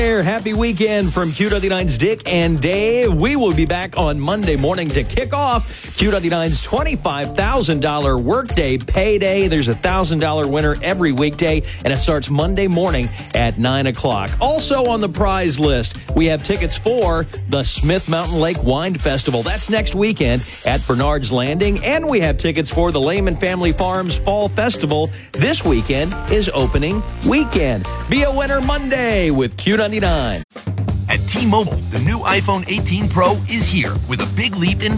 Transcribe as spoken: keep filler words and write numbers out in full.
Happy weekend from Q ninety-nine's Dick and Dave. We will be back on Monday morning to kick off Q ninety-nine's twenty-five thousand dollars workday payday. There's a one thousand dollars winner every weekday, and it starts Monday morning at nine o'clock. Also on the prize list, we have tickets for the Smith Mountain Lake Wine Festival. That's next weekend at Bernard's Landing, and we have tickets for the Lehman Family Farms Fall Festival. This weekend is opening weekend. Be a winner Monday with Q ninety-nine. At T-Mobile, the new iPhone eighteen Pro is here with a big leap in